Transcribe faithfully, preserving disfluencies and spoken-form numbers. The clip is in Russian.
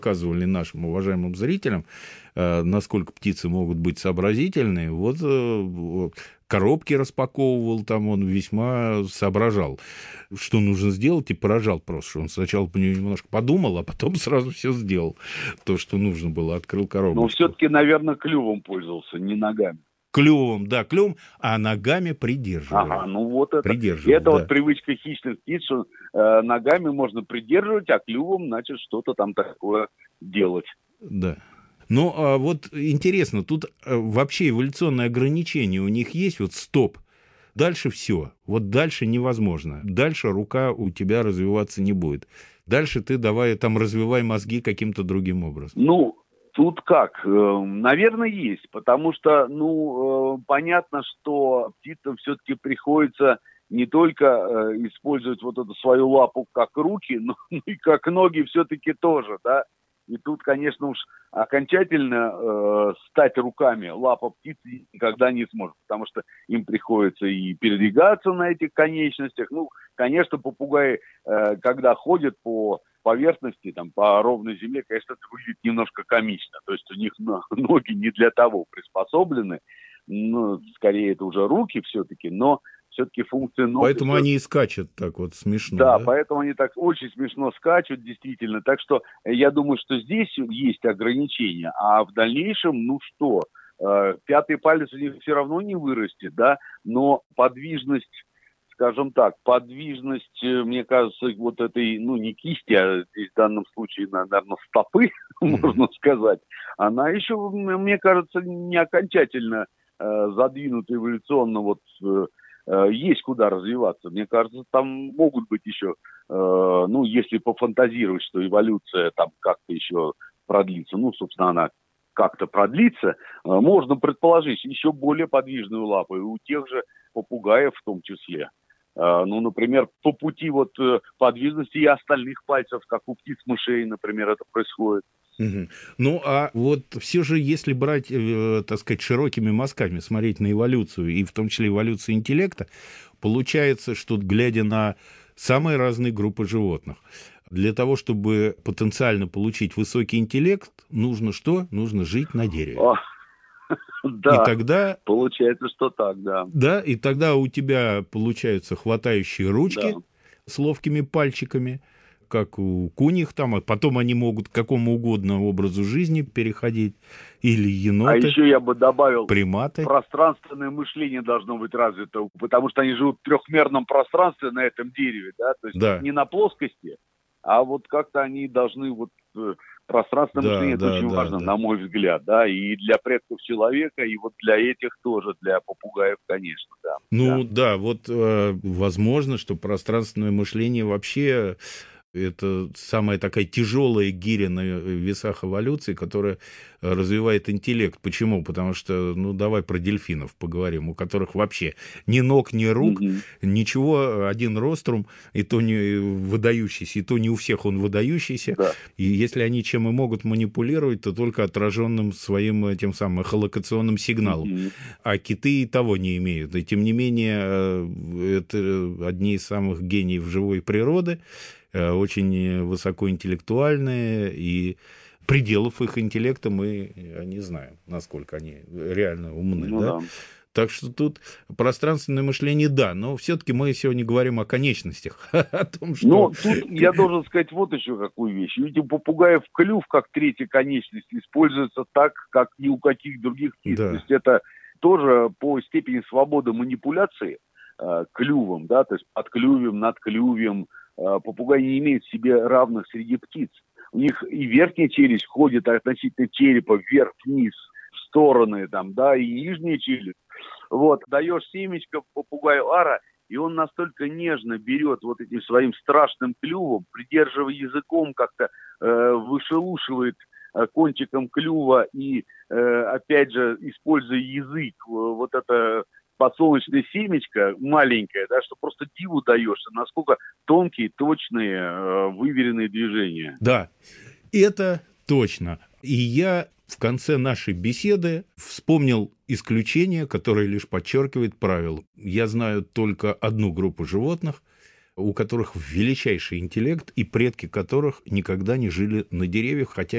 показывали нашим уважаемым зрителям, насколько птицы могут быть сообразительные. Вот коробки распаковывал, там он весьма соображал, что нужно сделать, и поражал просто, что он сначала по нему немножко подумал, а потом сразу все сделал, то, что нужно было, открыл коробочку. Но все-таки, наверное, клювом пользовался, не ногами. Клювом, да, клювом, а ногами придерживал. Ага, ну вот это. Придерживал, это да. Вот привычка хищных птиц, что э, ногами можно придерживать, а клювом, значит, что-то там такое делать. Да. Ну, а вот интересно, тут вообще эволюционные ограничения у них есть, вот стоп, дальше все, вот дальше невозможно, дальше рука у тебя развиваться не будет, дальше ты давай там развивай мозги каким-то другим образом. Ну, тут как? Наверное, есть, потому что, ну, понятно, что птицам все-таки приходится не только использовать вот эту свою лапу как руки, но и как ноги все-таки тоже, да. И тут, конечно, уж окончательно э, стать руками лапа птицы никогда не сможет, потому что им приходится и передвигаться на этих конечностях. Ну, конечно, попугаи, э, когда ходят по поверхности, там, по ровной земле, конечно, это выглядит немножко комично. То есть у них ноги не для того приспособлены, ну, скорее это уже руки все-таки, но все-таки функции ног... Поэтому они и скачут так вот смешно. Да, да, поэтому они так очень смешно скачут, действительно. Так что я думаю, что здесь есть ограничения. А в дальнейшем, ну что, э, пятый палец у них все равно не вырастет, да, но подвижность, скажем так, подвижность, мне кажется, вот этой, ну, не кисти, а здесь в данном случае, наверное, стопы, mm-hmm. можно сказать, она еще, мне кажется, не окончательно э, задвинута эволюционно вот... Э, есть куда развиваться. Мне кажется, там могут быть еще, э, ну, если пофантазировать, что эволюция там как-то еще продлится, ну, собственно, она как-то продлится, э, можно предположить еще более подвижную лапу, и у тех же попугаев в том числе. Э, ну, например, по пути вот э, подвижности и остальных пальцев, как у птиц-мышей, например, это происходит. Угу. Ну, а вот все же, если брать, э, так сказать, широкими мазками, смотреть на эволюцию, и в том числе эволюцию интеллекта, получается, что, глядя на самые разные группы животных, для того, чтобы потенциально получить высокий интеллект, нужно что? Нужно жить на дереве. О, да, и тогда, получается, что так, да. Да, и тогда у тебя получаются хватающие ручки, да, с ловкими пальчиками, как у куних там, а потом они могут к какому угодно образу жизни переходить, или еноты, а еще я бы добавил, приматы. Пространственное мышление должно быть развито, потому что они живут в трехмерном пространстве на этом дереве, да, то есть да. не на плоскости, а вот как-то они должны, вот, пространственное да, мышление, да, это очень да, важно, да. на мой взгляд, да, и для предков человека, и вот для этих тоже, для попугаев, конечно, да. Ну, да, да вот э, возможно, что пространственное мышление вообще... Это самая такая тяжелая гиря на весах эволюции, которая развивает интеллект. Почему? Потому что, ну, давай про дельфинов поговорим, у которых вообще ни ног, ни рук, mm-hmm. ничего, один рострум, и то не выдающийся, и то не у всех он выдающийся. Да. И если они чем и могут манипулировать, то только отраженным своим тем самым эхолокационным сигналом. Mm-hmm. А киты и того не имеют. И тем не менее, это одни из самых гениев живой природы, очень высокоинтеллектуальные, и пределов их интеллекта мы не знаем, насколько они реально умны. Ну, да? Да. Так что тут пространственное мышление, да, но все-таки мы сегодня говорим о конечностях. О том, что... Ну, тут я должен сказать вот еще какую вещь. Ведь у попугаев клюв, как третья конечность, используется так, как ни у каких других птиц. Да. То есть это тоже по степени свободы манипуляции э, клювом, да, то есть под клювем, над клювем. Попугаи не имеют себе равных среди птиц. У них и верхняя челюсть ходит относительно черепа вверх-вниз, в стороны, там, да, и нижняя челюсть. Вот, даешь семечко попугаю ара, и он настолько нежно берет вот этим своим страшным клювом, придерживая языком, как-то э, вышелушивает э, кончиком клюва и, э, опять же, используя язык, э, вот это... подсолнечное семечко маленькое, да, что просто диву даешься, насколько тонкие, точные, выверенные движения. Да, это точно. И я в конце нашей беседы вспомнил исключение, которое лишь подчеркивает правило. Я знаю только одну группу животных, у которых величайший интеллект и предки которых никогда не жили на деревьях, хотя